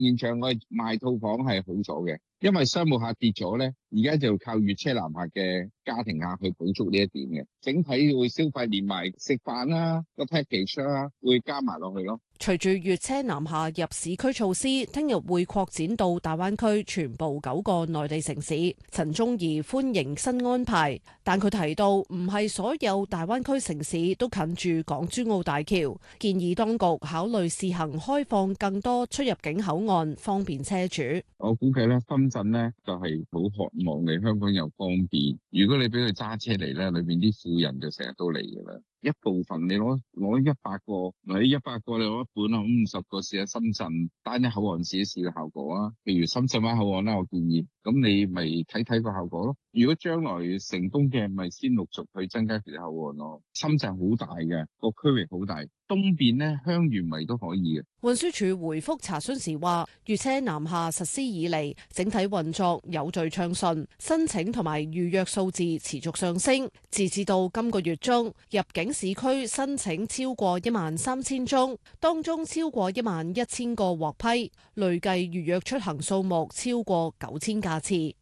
現場我哋賣套房係好咗嘅，因為商務客跌咗咧，而家就靠粵車南下嘅家庭客去補足呢一點嘅，整體會消費連埋食飯啦、個 package 啦，會加埋落去咯。 隨住粵車南下入市區措施，聽日會擴展到大灣區全部9個內地城市。陳宗儀歡迎新安排，但佢提到唔係所有大灣區城市都近住港珠澳大橋，建議當局考慮試行開放更多出入境口岸，方便車主。 我估計咧，深圳咧就係好渴望嚟香港又方便。如果你俾佢揸車嚟咧，裏邊啲富人就成日都嚟噶啦。一部分你攞100個，或者100個你攞一半啊，50個試下深圳單一口岸試一試嘅效果啊。譬如深圳灣口岸啦，我建議，咁你咪睇睇個效果咯。如果將來成功嘅，咪先陸續去增加其他口岸咯。深圳好大嘅，個區域好大，東邊咧香園圍都可以嘅。 運輸署回覆查詢時話，粵車南下實施以嚟，整體運作有序暢順，申請同埋預約數字持續上升。截至到今個月中，入境市區申請超過13000宗，當中超過11000個獲批，累計預約出行數目超過9000架次。